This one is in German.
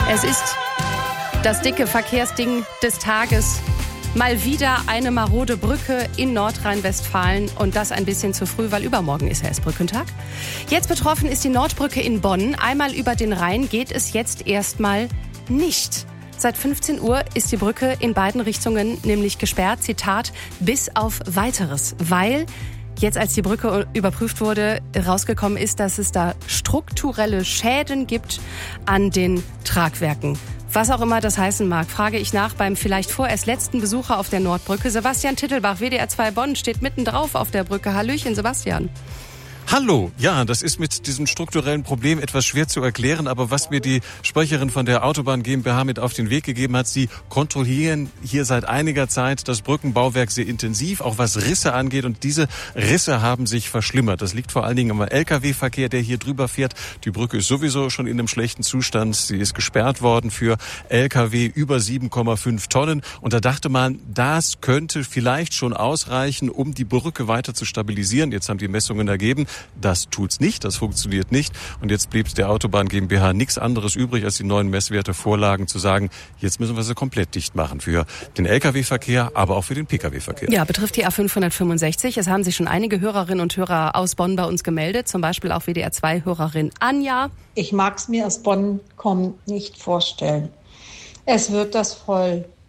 Es ist das dicke Verkehrsding des Tages. Mal wieder eine marode Brücke in Nordrhein-Westfalen und das ein bisschen zu früh, weil übermorgen ist ja erst Brückentag. Jetzt betroffen ist die Nordbrücke in Bonn. Einmal über den Rhein geht es jetzt erstmal nicht. Seit 15 Uhr ist die Brücke in beiden Richtungen nämlich gesperrt, Zitat, bis auf Weiteres, weil jetzt, als die Brücke überprüft wurde, rausgekommen ist, dass es da strukturelle Schäden gibt an den Tragwerken. Was auch immer das heißen mag, frage ich nach beim vielleicht vorerst letzten Besucher auf der Nordbrücke. Sebastian Tittelbach, WDR 2 Bonn, steht mitten drauf auf der Brücke. Hallöchen, Sebastian. Hallo, ja, das ist mit diesem strukturellen Problem etwas schwer zu erklären, aber was mir die Sprecherin von der Autobahn GmbH mit auf den Weg gegeben hat, sie kontrollieren hier seit einiger Zeit das Brückenbauwerk sehr intensiv, auch was Risse angeht, und diese Risse haben sich verschlimmert. Das liegt vor allen Dingen am Lkw-Verkehr, der hier drüber fährt. Die Brücke ist sowieso schon in einem schlechten Zustand. Sie ist gesperrt worden für Lkw über 7,5 Tonnen und da dachte man, das könnte vielleicht schon ausreichen, um die Brücke weiter zu stabilisieren. Jetzt haben die Messungen ergeben, das tut's nicht, das funktioniert nicht. Und jetzt blieb der Autobahn GmbH nichts anderes übrig, als die neuen Messwerte vorlagen, zu sagen, jetzt müssen wir sie komplett dicht machen für den Lkw-Verkehr, aber auch für den Pkw-Verkehr. Ja, betrifft die A565. Es haben sich schon einige Hörerinnen und Hörer aus Bonn bei uns gemeldet, zum Beispiel auch WDR 2-Hörerin Anja. Ich mag es mir aus Bonn kommen nicht vorstellen. Es wird das voll